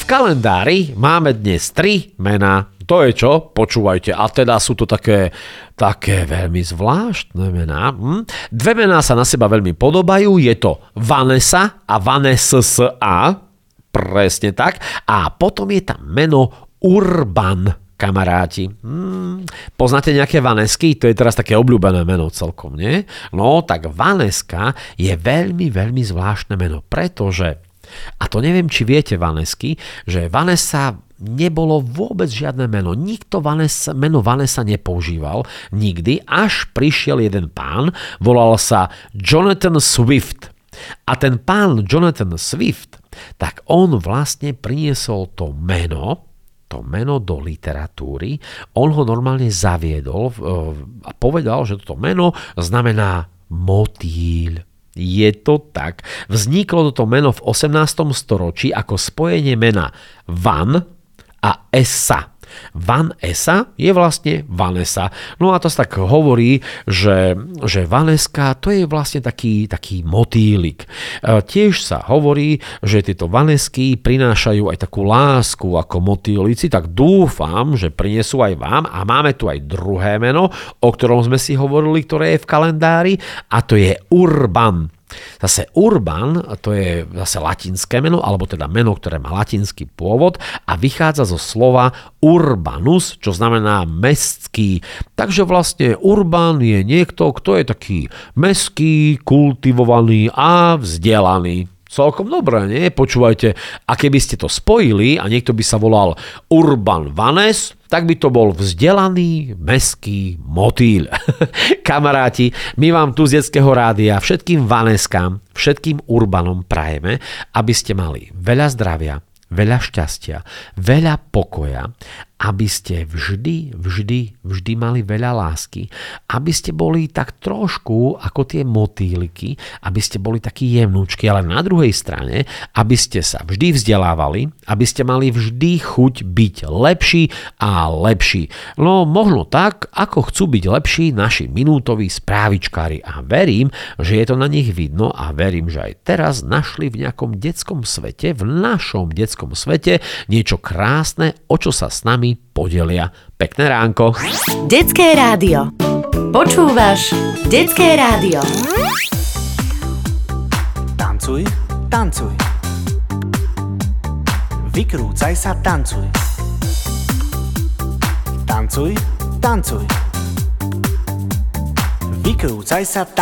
V kalendári máme dnes 3 mená. To je čo? Počúvajte. A teda sú to také veľmi zvláštne mená. 2 mená sa na seba veľmi podobajú. Je to Vanessa a Vanessa. Presne tak. A potom je tam meno Urban. Kamaráti. Poznáte nejaké Vanesky? To je teraz také obľúbené meno celkom, nie? No, tak Vaneska je veľmi, veľmi zvláštne meno, pretože, a to neviem, či viete Vanesky, že Vanessa nebolo vôbec žiadne meno. Nikto meno Vanessa nepoužíval nikdy, až prišiel jeden pán, volal sa Jonathan Swift. A ten pán Jonathan Swift, tak on vlastne priniesol to meno do literatúry, on ho normálne zaviedol a povedal, že toto meno znamená motýľ. Je to tak. Vzniklo toto meno v 18. storočí ako spojenie mena Van a Esa. Vanessa je vlastne Vanessa. No a to sa tak hovorí, že Vaneska to je vlastne taký motýlik. Tiež sa hovorí, že tieto Vanesky prinášajú aj takú lásku ako motýlici, tak dúfam, že prinesú aj vám. A máme tu aj druhé meno, o ktorom sme si hovorili, ktoré je v kalendári, a to je Urban. Zase Urban, to je zase latinské meno, alebo teda meno, ktoré má latinský pôvod a vychádza zo slova urbanus, čo znamená mestský. Takže vlastne Urban je niekto, kto je taký mestský, kultivovaný a vzdelaný. Celkom dobré, nie? Počúvajte, a keby ste to spojili a niekto by sa volal Urban Vanes, tak by to bol vzdelaný mestský motýľ. Kamaráti, my vám tu z Detského rádia všetkým Vaneskám, všetkým Urbanom prajeme, aby ste mali veľa zdravia, veľa šťastia, veľa pokoja, aby ste vždy mali veľa lásky, aby ste boli tak trošku ako tie motýliky, aby ste boli takí jemnúčky, ale na druhej strane, aby ste sa vždy vzdelávali, aby ste mali vždy chuť byť lepší a lepší. No možno tak, ako chcú byť lepší naši minútoví správičkári, a verím, že je to na nich vidno, a verím, že aj teraz našli v nejakom detskom svete, v našom detskom svete niečo krásne, o čo sa s nami podelia. Pekné ránko. Detské rádio. Počúvaš Detské rádio. Tancuj, tancuj. Vykrúcaj sa, tancuj. Tancuj, tancuj. Vykrúcaj sa, tancuj.